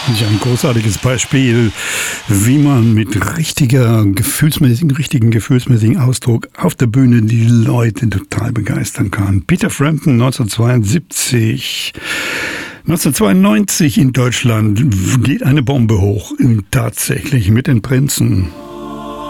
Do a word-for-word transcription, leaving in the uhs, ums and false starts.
Ja, ein großartiges Beispiel, wie man mit richtiger, gefühlsmäßigen, richtigen, gefühlsmäßigen Ausdruck auf der Bühne die Leute total begeistern kann. Peter Frampton, neunzehnhundertzweiundsiebzig. neunzehnhundertzweiundneunzig in Deutschland geht eine Bombe hoch, tatsächlich mit den Prinzen.